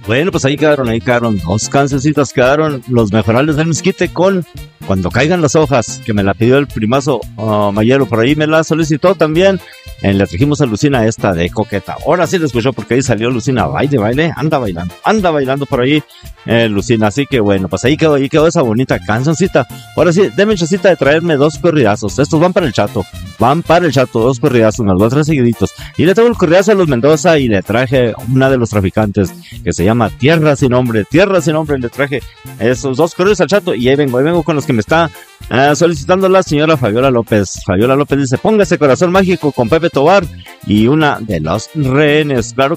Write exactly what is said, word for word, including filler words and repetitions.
Bueno, pues ahí quedaron, ahí quedaron dos cancioncitas, quedaron Los Mejorables del Mezquite con Cuando Caigan las Hojas, que me la pidió el primazo uh, Mayero, por ahí me la solicitó también. Eh, le trajimos a Lucina esta de Coqueta. Ahora sí la escuchó porque ahí salió Lucina, baile, baile, anda bailando, anda bailando por ahí eh, Lucina. Así que bueno, pues ahí quedó, ahí quedó esa bonita cancioncita. Ahora sí, denme chancita de traerme dos corridazos. Estos van para el Chato, van para el Chato, dos corridazos, me los voy a traer seguiditos. Y le traigo el corridazo a los Mendoza y le traje una de los Traficantes que se llama Tierra Sin Nombre, Tierra Sin Nombre. Le traje esos dos corridos al Chato y ahí vengo, ahí vengo con los que me está uh, solicitando la señora Fabiola López. Fabiola López dice, póngase Corazón Mágico con Pepe Tobar y una de Los Rehenes. Claro